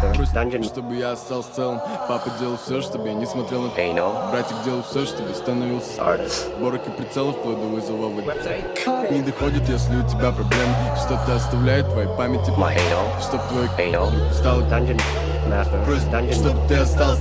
Master. Dungeon. Чтобы я остался целым. Папа делал все, чтобы я не смотрел на Anal. Братик делал все, чтобы становился Artist. Борок и прицелов вплоть до вызовов. Website. Не доходит, если у тебя проблемы. Что-то оставляет в твоей памяти. My anal. Чтоб твой Anal. стал Dungeon Master. Просто, Dungeon. чтобы ты остался